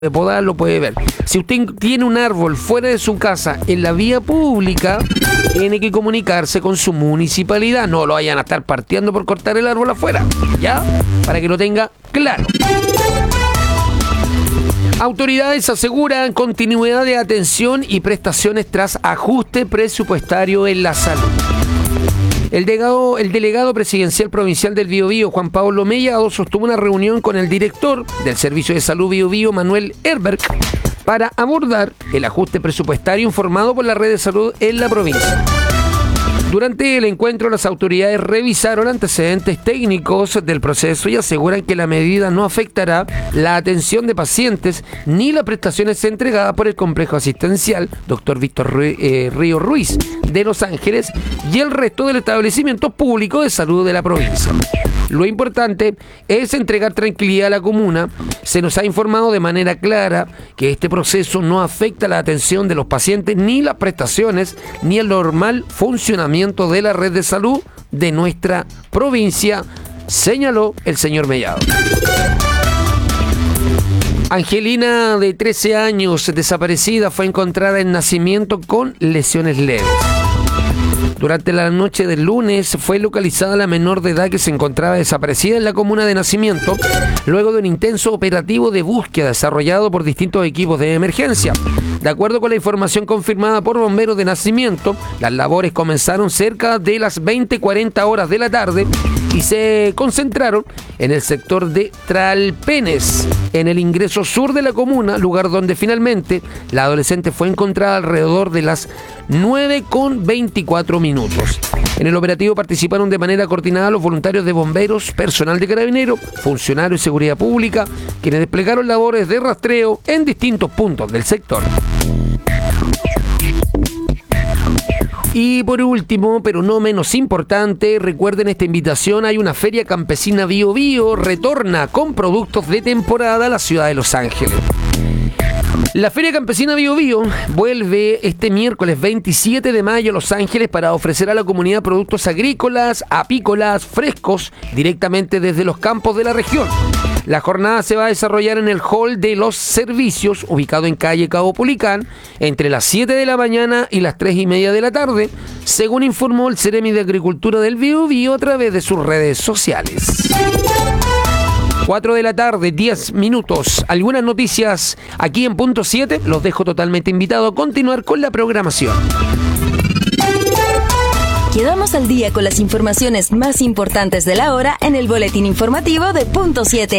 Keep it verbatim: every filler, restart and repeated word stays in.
de podar lo puede ver. Si usted tiene un árbol fuera de su casa en la vía pública, tiene que comunicarse con su municipalidad. No lo vayan a estar partiendo por cortar el árbol afuera, ¿ya? Para que lo tenga claro. Autoridades aseguran continuidad de atención y prestaciones tras ajuste presupuestario en la salud. El delegado, el delegado presidencial provincial del Biobío, Juan Pablo Mellado, sostuvo una reunión con el director del Servicio de Salud Biobío, Manuel Herberg, para abordar el ajuste presupuestario informado por la red de salud en la provincia. Durante el encuentro, las autoridades revisaron antecedentes técnicos del proceso y aseguran que la medida no afectará la atención de pacientes ni las prestaciones entregadas por el complejo asistencial doctor Víctor Río Ruiz de Los Ángeles y el resto del establecimiento público de salud de la provincia. Lo importante es entregar tranquilidad a la comuna. Se nos ha informado de manera clara que este proceso no afecta la atención de los pacientes, ni las prestaciones, ni el normal funcionamiento de la red de salud de nuestra provincia, señaló el señor Mellado. Angelina, de trece años, desaparecida, fue encontrada en Nacimiento con lesiones leves. Durante la noche del lunes fue localizada la menor de edad que se encontraba desaparecida en la comuna de Nacimiento, luego de un intenso operativo de búsqueda desarrollado por distintos equipos de emergencia. De acuerdo con la información confirmada por bomberos de Nacimiento, las labores comenzaron cerca de las veinte cuarenta horas de la tarde y se concentraron en el sector de Tralpenes, en el ingreso sur de la comuna, lugar donde finalmente la adolescente fue encontrada alrededor de las nueve con veinticuatro minutos. En el operativo participaron de manera coordinada los voluntarios de bomberos, personal de carabineros, funcionarios de seguridad pública, quienes desplegaron labores de rastreo en distintos puntos del sector. Y por último, pero no menos importante, recuerden esta invitación: hay una feria campesina Bio Bio, retorna con productos de temporada a la ciudad de Los Ángeles. La Feria Campesina Bio Bio vuelve este miércoles veintisiete de mayo a Los Ángeles para ofrecer a la comunidad productos agrícolas, apícolas, frescos, directamente desde los campos de la región. La jornada se va a desarrollar en el Hall de los Servicios, ubicado en calle Caupolicán, entre las siete de la mañana y las tres y media de la tarde, según informó el Ceremi de Agricultura del Bio Bio a través de sus redes sociales. cuatro de la tarde, diez minutos. Algunas noticias aquí en Punto siete. Los dejo totalmente invitados a continuar con la programación. Quedamos al día con las informaciones más importantes de la hora en el boletín informativo de Punto siete.